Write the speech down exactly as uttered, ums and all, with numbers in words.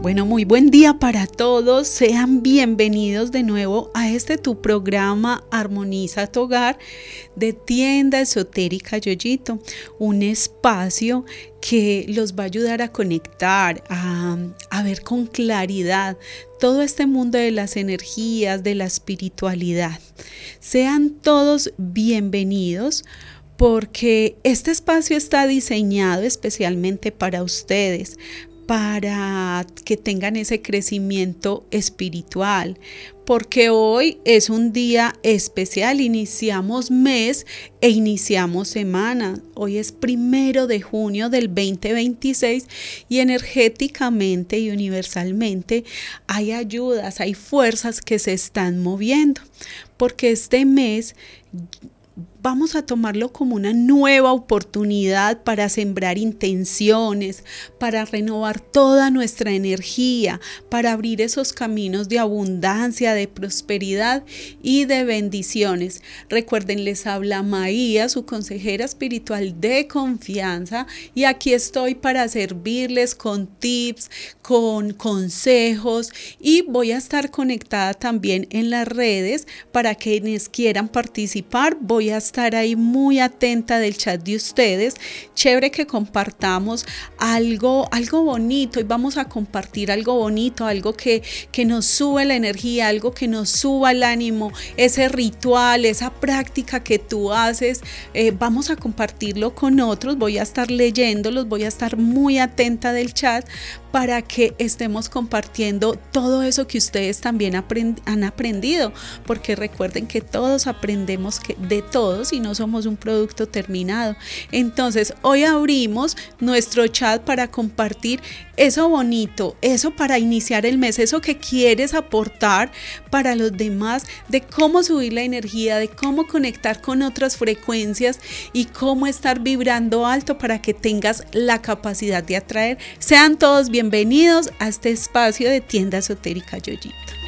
Bueno, muy buen día para todos. Sean bienvenidos de nuevo a este tu programa Armoniza tu Hogar de Tienda Esotérica Yoyito, un espacio que los va a ayudar a conectar, a, a ver con claridad todo este mundo de las energías, de la espiritualidad. Sean todos bienvenidos, porque este espacio está diseñado especialmente para ustedes, para que tengan ese crecimiento espiritual, porque hoy es un día especial, iniciamos mes e iniciamos semana. Hoy es primero de junio del veinte veintiséis y energéticamente y universalmente hay ayudas, hay fuerzas que se están moviendo, porque este mes vamos a tomarlo como una nueva oportunidad para sembrar intenciones, para renovar toda nuestra energía, para abrir esos caminos de abundancia, de prosperidad y de bendiciones. Recuerden, les habla Maía, su consejera espiritual de confianza, y aquí estoy para servirles con tips, con consejos, y voy a estar conectada también en las redes para quienes quieran participar. Voy a estar ahí muy atenta del chat de ustedes. Chévere que compartamos algo, algo bonito, y vamos a compartir algo bonito, algo que, que nos sube la energía, algo que nos suba el ánimo, ese ritual, esa práctica que tú haces. Eh, vamos a compartirlo con otros. Voy a estar leyéndolos, voy a estar muy atenta del chat para que estemos compartiendo todo eso que ustedes también aprend- han aprendido, porque recuerden que todos aprendemos que de todos y no somos un producto terminado. Entonces, hoy abrimos nuestro chat para compartir eso bonito, eso para iniciar el mes, eso que quieres aportar para los demás, de cómo subir la energía, de cómo conectar con otras frecuencias y cómo estar vibrando alto para que tengas la capacidad de atraer. Sean todos bienvenidos a este espacio de Tienda Esotérica Yoyito.